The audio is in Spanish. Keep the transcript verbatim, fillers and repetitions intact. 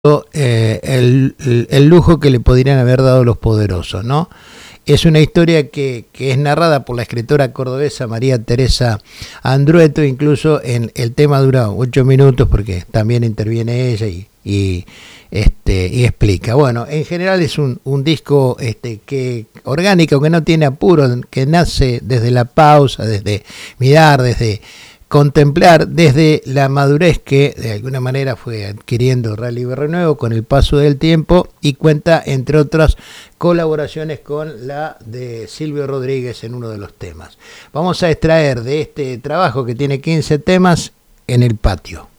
eh, el, el, el lujo que le podrían haber dado los poderosos, ¿no? Es una historia que, que es narrada por la escritora cordobesa María Teresa Andrueto, incluso en el tema dura ocho minutos porque también interviene ella y, y, este, y explica. Bueno, en general es un, un disco este, que orgánico, que no tiene apuro, que nace desde la pausa, desde mirar, desde contemplar, desde la madurez que de alguna manera fue adquiriendo Rally Berrenuevo con el paso del tiempo, y cuenta entre otras colaboraciones con la de Silvio Rodríguez en uno de los temas. Vamos a extraer de este trabajo, que tiene quince temas, En el patio.